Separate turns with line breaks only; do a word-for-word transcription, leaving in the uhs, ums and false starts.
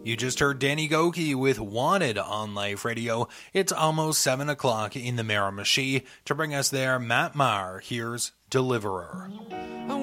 You just heard Danny Goki with Wanted on Life Radio. It's almost seven o'clock in the Miramichi. To bring us there, Matt Maher, here's Deliverer.